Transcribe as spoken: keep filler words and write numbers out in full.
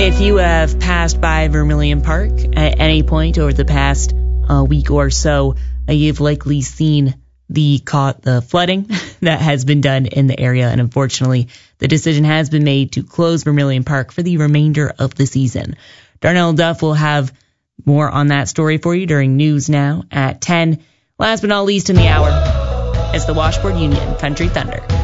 If you have passed by Vermilion Park at any point over the past uh, week or so, uh, you've likely seen the caught the flooding that has been done in the area, and unfortunately, the decision has been made to close Vermilion Park for the remainder of the season. Darnell Duff will have more on that story for you during News Now at ten. Last but not least in the hour, it's the Washboard Union Country Thunder.